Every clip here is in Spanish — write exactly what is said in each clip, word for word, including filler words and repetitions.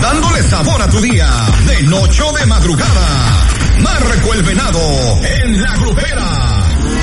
dándole sabor a tu día, de noche o de madrugada. Marco el Venado en La Grupera.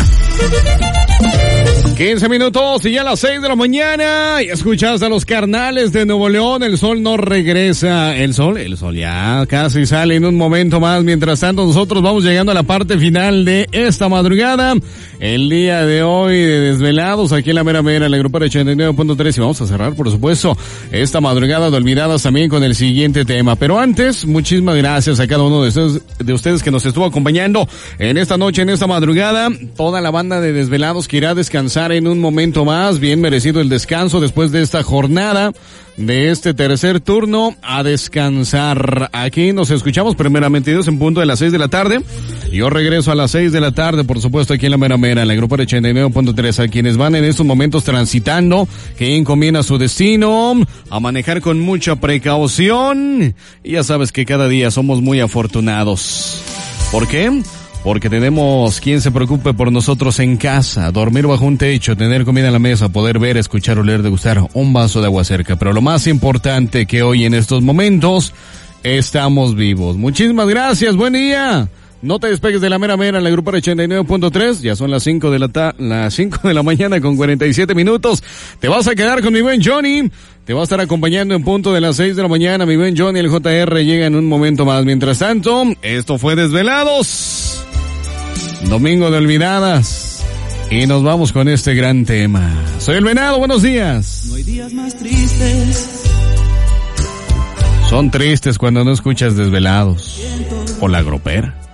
quince minutos y ya a las seis de la mañana y escuchas a los Carnales de Nuevo León. El sol no regresa. El sol, el sol ya casi sale en un momento más. Mientras tanto, nosotros vamos llegando a la parte final de esta madrugada. El día de hoy de Desvelados aquí en la mera mera, en la Grupera ochenta y nueve punto tres. Y vamos a cerrar, por supuesto, esta madrugada de Olvidadas también con el siguiente tema. Pero antes, muchísimas gracias a cada uno de ustedes, de ustedes que nos estuvo acompañando en esta noche, en esta madrugada. Toda la banda de Desvelados que irá a descansar en un momento más, bien merecido el descanso después de esta jornada, de este tercer turno, a descansar. Aquí nos escuchamos primeramente Dios en punto de las seis de la tarde. Yo regreso a las seis de la tarde, por supuesto, aquí en la mera mera, en la Grupera ochenta y nueve punto tres, a quienes van en estos momentos transitando, que encomienda su destino, a manejar con mucha precaución, y ya sabes que cada día somos muy afortunados. ¿Por qué? Porque tenemos quien se preocupe por nosotros en casa, dormir bajo un techo, tener comida en la mesa, poder ver, escuchar, oler, degustar un vaso de agua cerca. Pero lo más importante que hoy en estos momentos, estamos vivos. Muchísimas gracias, buen día. No te despegues de la mera mera en la Grupera ochenta y nueve punto tres, ya son las cinco de la ta- las cinco de la mañana con cuarenta y siete minutos. Te vas a quedar con mi buen Johnny. Te va a estar acompañando en punto de las seis de la mañana. Mi buen Johnny, el J R, llega en un momento más. Mientras tanto, esto fue Desvelados. Domingo de Olvidadas. Y nos vamos con este gran tema. Soy el Venado, buenos días. No hay días más tristes. Son tristes cuando no escuchas Desvelados. O La Grupera.